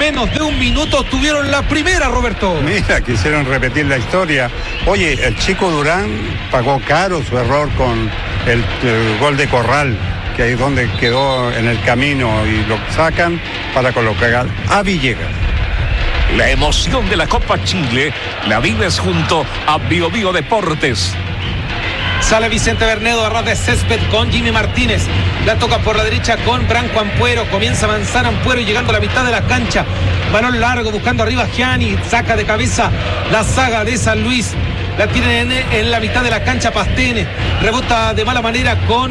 menos de un minuto tuvieron la primera, Roberto. Mira, quisieron repetir la historia. Oye, el chico Durán pagó caro su error con el gol de Corral, que ahí es donde quedó en el camino, y lo sacan para colocar a Villegas. La emoción de la Copa Chile la vives junto a Bio Bio Deportes. Sale Vicente Bernedo a ras de césped con Jimmy Martínez. La toca por la derecha con Branco Ampuero. Comienza a avanzar Ampuero llegando a la mitad de la cancha. Balón largo buscando arriba Gianni. Saca de cabeza la saga de San Luis. La tienen en la mitad de la cancha Pastene. Rebota de mala manera con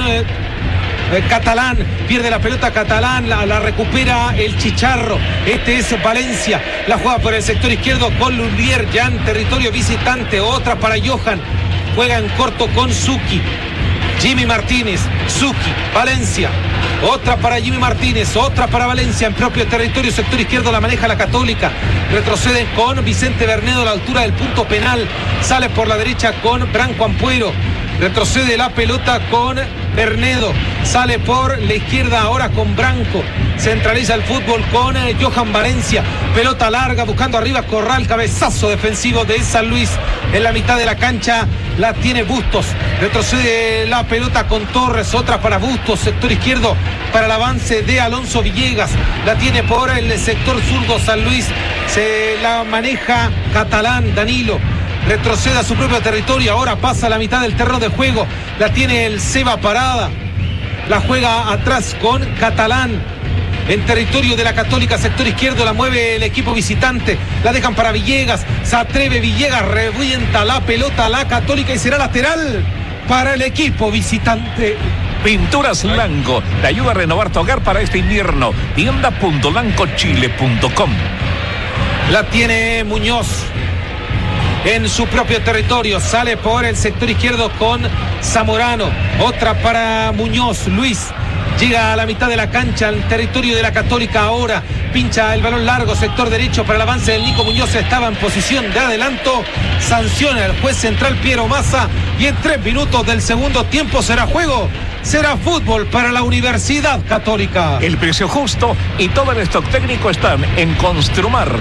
Catalán. Pierde la pelota Catalán. La recupera el Chicharro. Este es Valencia. La juega por el sector izquierdo con Lulier. Ya en territorio visitante. Otra para Johan. Juega en corto con Zucchi. Jimmy Martínez, Zucchi, Valencia. Otra para Jimmy Martínez, otra para Valencia en propio territorio, sector izquierdo la maneja la Católica. Retroceden con Vicente Bernedo a la altura del punto penal. Sale por la derecha con Branco Ampuero. Retrocede la pelota con Bernedo. Sale por la izquierda ahora con Branco. Centraliza el fútbol con Johan Valencia. Pelota larga buscando arriba Corral. Cabezazo defensivo de San Luis. En la mitad de la cancha la tiene Bustos. Retrocede la pelota con Torres. Otra para Bustos. Sector izquierdo para el avance de Alonso Villegas. La tiene por el sector zurdo San Luis. Se la maneja Catalán, Danilo. Retrocede a su propio territorio, ahora pasa a la mitad del terreno de juego, la tiene el Seba Parada, la juega atrás con Catalán, en territorio de la Católica, sector izquierdo, la mueve el equipo visitante, la dejan para Villegas, se atreve Villegas, revienta la pelota a la Católica y será lateral para el equipo visitante. Pinturas Lanco, te ayuda a renovar tu hogar para este invierno, tienda.lancochile.com. La tiene Muñoz. En su propio territorio, sale por el sector izquierdo con Zamorano, otra para Muñoz, Luis, llega a la mitad de la cancha, al territorio de la Católica ahora, pincha el balón largo, sector derecho para el avance del Nico Muñoz, estaba en posición de adelanto, sanciona el juez central Piero Massa y en 3 minutos del segundo tiempo será juego, será fútbol para la Universidad Católica. El precio justo y todo el stock técnico están en Construmark.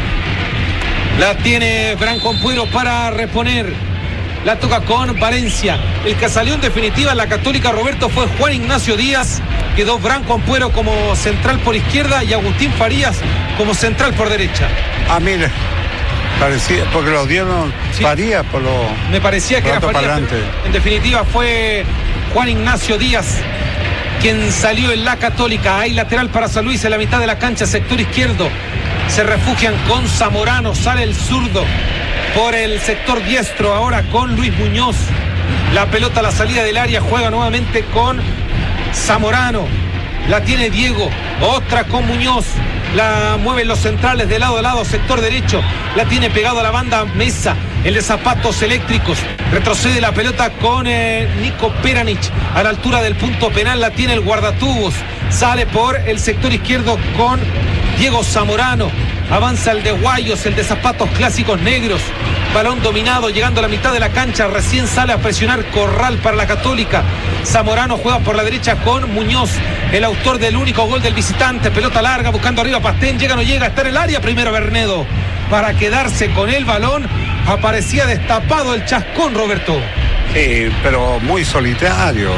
La tiene Branco Ampuero para reponer. La toca con Valencia. El que salió en definitiva en la Católica, Roberto, fue Juan Ignacio Díaz. Quedó Branco Ampuero como central por izquierda y Agustín Farías como central por derecha. Ah, mire, parecía, porque lo dieron sí. Farías por lo... Me parecía que era Farías, en definitiva fue Juan Ignacio Díaz quien salió en la Católica. Hay lateral para San Luis en la mitad de la cancha, sector izquierdo. Se refugian con Zamorano, sale el zurdo por el sector diestro ahora con Luis Muñoz. La pelota a la salida del área, juega nuevamente con Zamorano. La tiene Diego, otra con Muñoz. La mueven los centrales de lado a lado, sector derecho. La tiene pegado a la banda Mesa, el de zapatos eléctricos. Retrocede la pelota con Nico Peranich a la altura del punto penal. La tiene el guardatubos. Sale por el sector izquierdo con Diego Zamorano. Avanza el de Guayos, el de zapatos clásicos negros. Balón dominado, llegando a la mitad de la cancha. Recién sale a presionar Corral para la Católica. Zamorano juega por la derecha con Muñoz, el autor del único gol del visitante. Pelota larga, buscando arriba Pastén. Llega, no llega, está en el área. Primero Bernedo para quedarse con el balón. Aparecía destapado el chascón, Roberto. Sí, pero muy solitario.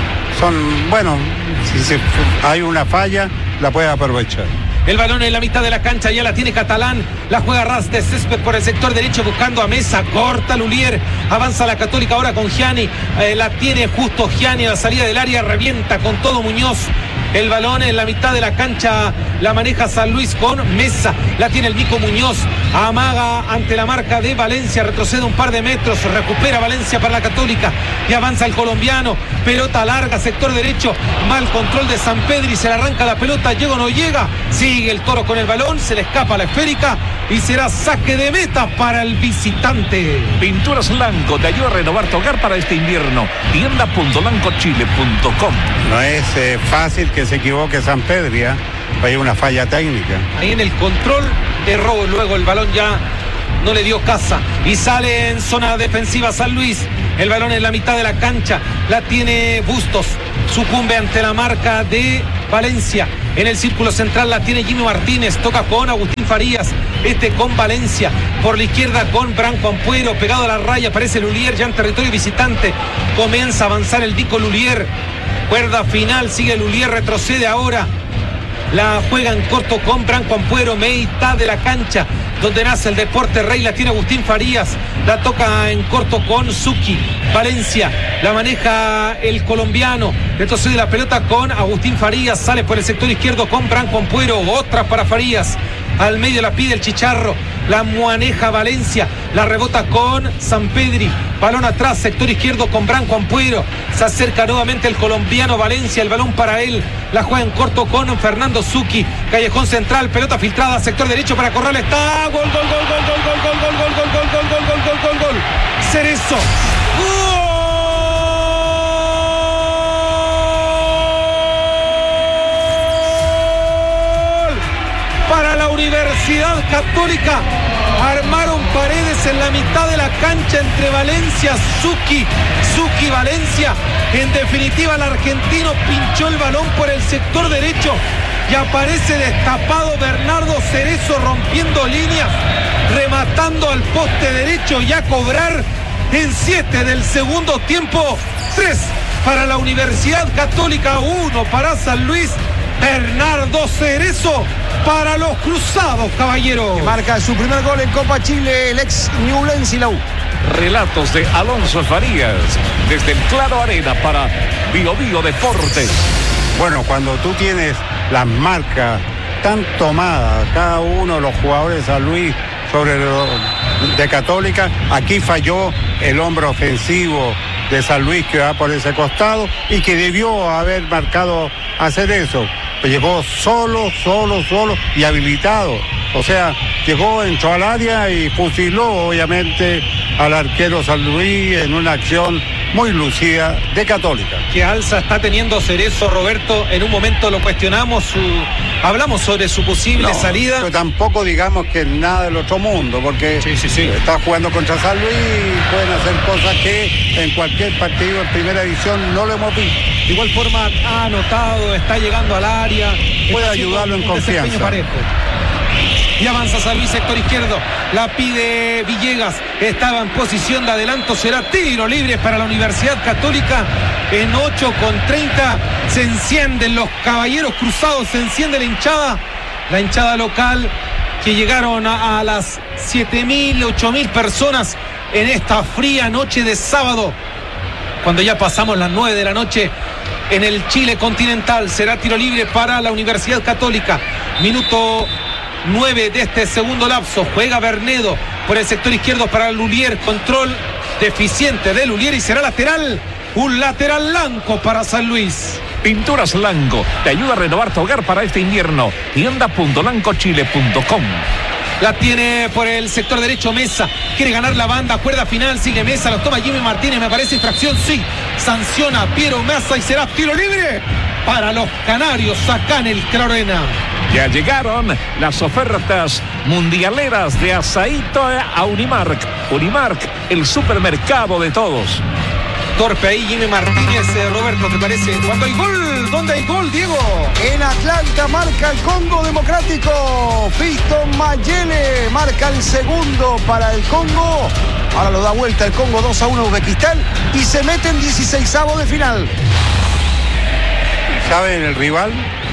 Bueno, si hay una falla, la puede aprovechar. El balón en la mitad de la cancha, ya la tiene Catalán, la juega ras de césped por el sector derecho buscando a Mesa, corta Lulier, avanza la Católica ahora con Gianni, la tiene justo Gianni a la salida del área, revienta con todo Muñoz. El balón en la mitad de la cancha la maneja San Luis con Mesa. La tiene el Nico Muñoz. Amaga ante la marca de Valencia. Retrocede un par de metros. Recupera Valencia para la Católica. Y avanza el colombiano. Pelota larga, sector derecho. Mal control de San Pedro y se le arranca la pelota. Llega o no llega. Sigue el Toro con el balón. Se le escapa la esférica. Y será saque de meta para el visitante. Pinturas Lanco te ayuda a renovar tu hogar para este invierno. Tienda.lancochile.com. No es fácil que se equivoque San Pedro, ¿ya? Hay una falla técnica. Ahí en el control erró, luego el balón ya no le dio casa y sale en zona defensiva San Luis. El balón en la mitad de la cancha, la tiene Bustos, sucumbe ante la marca de Valencia en el círculo central, la tiene Jimmy Martínez, toca con Agustín Farías, con Valencia, por la izquierda con Branco Ampuero, pegado a la raya, aparece Lulier ya en territorio visitante, comienza a avanzar el Dico Lulier, cuerda final, sigue Lulier, retrocede ahora, la juega en corto con Branco Ampuero, mitad de la cancha, donde nace el deporte rey, la tiene Agustín Farías, la toca en corto con Zucchi, Valencia, la maneja el colombiano, retrocede la pelota con Agustín Farías, sale por el sector izquierdo con Branco Ampuero, otra para Farías, al medio la pide el Chicharro, la maneja Valencia, la rebota con Sampedri, balón atrás, sector izquierdo con Branco Ampuero, se acerca nuevamente el colombiano Valencia, el balón para él, la juega en corto con Fernando Zucchi, callejón central, pelota filtrada, sector derecho para Corral, está, gol, Cerezo, ¡gol! Para la Universidad Católica, armaron paredes en la mitad de la cancha entre Valencia, Zucchi, Valencia, en definitiva el argentino pinchó el balón por el sector derecho y aparece destapado Bernardo Cerezo rompiendo líneas, rematando al poste derecho y a cobrar en 7 del segundo tiempo. 3 para la Universidad Católica, 1 para San Luis. Bernardo Cerezo para los Cruzados, caballero. Marca su primer gol en Copa Chile, el ex Ñublense y la U. Relatos de Alonso Farías desde el Claro Arena para Bio Bio Deportes. Bueno, cuando tú tienes las marcas tan tomadas, cada uno de los jugadores de San Luis sobre de Católica, aquí falló el hombre ofensivo de San Luis que va por ese costado y que debió haber marcado hacer eso. Llegó solo y habilitado. O sea, llegó, entró al área y fusiló obviamente al arquero San Luis en una acción muy lucida de Católica. ¿Qué alza está teniendo Cerezo, Roberto? En un momento lo cuestionamos, hablamos sobre su posible salida. Pero tampoco digamos que nada del otro mundo, porque sí. Está jugando contra San Luis y pueden hacer cosas que en cualquier partido en primera división no lo hemos visto. De igual forma ha anotado, está llegando al área. Puede ayudarlo en confianza. Y avanza San Luis, sector izquierdo, la pide Villegas, estaba en posición de adelanto, será tiro libre para la Universidad Católica. En 8:30 se encienden los Caballeros Cruzados, se enciende la hinchada local, que llegaron a las 7.000, 8.000 personas en esta fría noche de sábado, cuando ya pasamos las 9 de la noche en el Chile continental. Será tiro libre para la Universidad Católica. Minuto 9 de este segundo lapso, juega Bernedo por el sector izquierdo para Lulier, control deficiente de Lulier y será lateral, un lateral Lanco para San Luis. Pinturas Lanco te ayuda a renovar tu hogar para este invierno. Tienda.lancochile.com. La tiene por el sector derecho Mesa, quiere ganar la banda, cuerda final, sigue Mesa, lo toma Jimmy Martínez, me parece infracción, sí, sanciona Piero Mesa y será tiro libre para los canarios acá en el Claro Arena. Ya llegaron las ofertas mundialeras de Asaíto a Unimark. Unimark, el supermercado de todos. Torpe ahí Jimmy Martínez, Roberto, ¿te parece? ¿Cuándo hay gol? ¿Dónde hay gol, Diego? En Atlanta marca el Congo Democrático. Fiston Mayele marca el segundo para el Congo. Ahora lo da vuelta el Congo 2-1 a Uzbekistán y se mete en 16avos de final. ¿Saben el rival?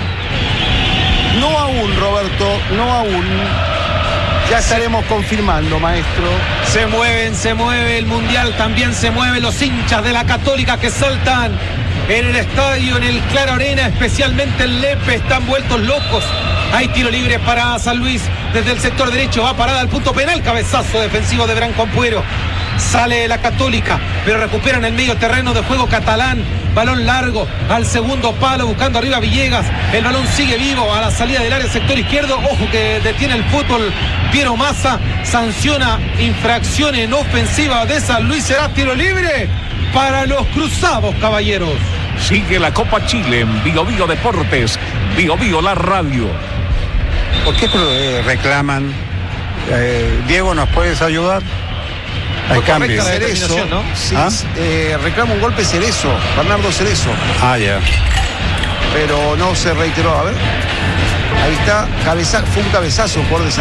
No aún, Roberto, no aún. Ya estaremos confirmando, maestro. Se mueve el Mundial, también se mueven los hinchas de la Católica que saltan en el estadio, en el Claro Arena, especialmente en Lepe, están vueltos locos. Hay tiro libre para San Luis desde el sector derecho, va parada al punto penal, cabezazo defensivo de Branco Ampuero. Sale la Católica, pero recuperan el medio terreno de juego catalán. Balón largo al segundo palo, buscando arriba Villegas. El balón sigue vivo a la salida del área, sector izquierdo. Ojo que detiene el fútbol Piero Massa. Sanciona infracción en ofensiva de San Luis. Será tiro libre para los Cruzados, caballeros. Sigue la Copa Chile en Bio Bio Deportes. Bio Bio la radio. ¿Por qué reclaman? Diego, ¿nos puedes ayudar? Hay cambio. Cerezo, ¿no? Sí, reclama un golpe Cerezo, Bernardo Cerezo. Ya. pero no se reiteró. A ver, ahí está, fue un cabezazo por